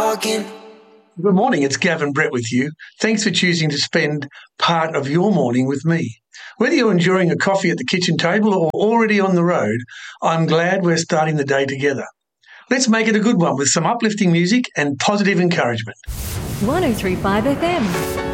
talking. Good morning, it's Gavin Brett with you. Thanks for choosing to spend part of your morning with me. Whether you're enjoying a coffee at the kitchen table or already on the road, I'm glad we're starting the day together. Let's make it a good one with some uplifting music and positive encouragement. 103.5 FM.